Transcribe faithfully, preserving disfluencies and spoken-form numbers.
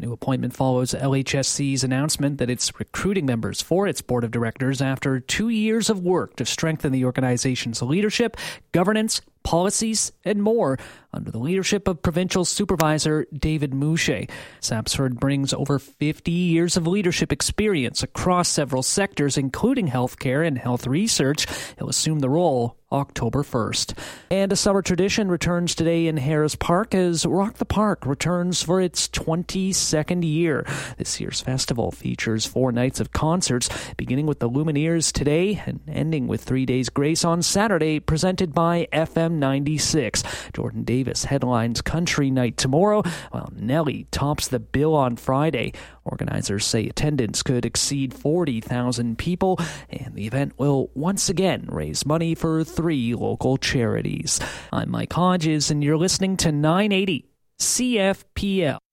The new appointment follows L H S C's announcement that it's recruiting members for its board of directors after two years of work to strengthen the organization's leadership, governance, policies, and more under the leadership of Provincial Supervisor David Mouche. Sapsford brings over fifty years of leadership experience across several sectors, including healthcare and health research. He'll assume the role October first. And a summer tradition returns today in Harris Park as Rock the Park returns for its twenty-second year. This year's festival features four nights of concerts, beginning with the Lumineers today and ending with Three Days Grace on Saturday, presented by F M ninety-six. Jordan Davis headlines Country Night tomorrow, while Nelly tops the bill on Friday. Organizers say attendance could exceed forty thousand people, and the event will once again raise money for three local charities. I'm Mike Hodges, and you're listening to nine eighty C F P L.